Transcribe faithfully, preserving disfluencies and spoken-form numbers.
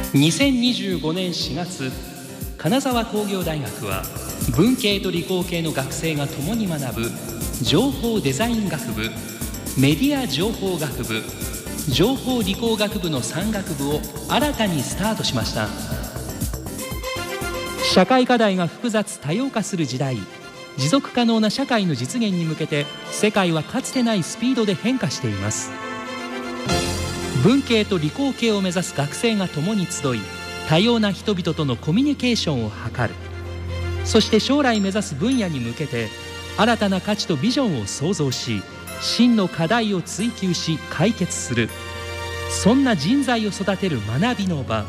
にせんにじゅうごねんしがつ、金沢工業大学は文系と理工系の学生が共に学ぶ情報デザイン学部、メディア情報学部、情報理工学部のさん学部を新たにスタートしました。社会課題が複雑多様化する時代、持続可能な社会の実現に向けて世界はかつてないスピードで変化しています。文系と理工系を目指す学生が共に集い、多様な人々とのコミュニケーションを図る。そして将来目指す分野に向けて新たな価値とビジョンを創造し、真の課題を追求し解決する。そんな人材を育てる学びの場、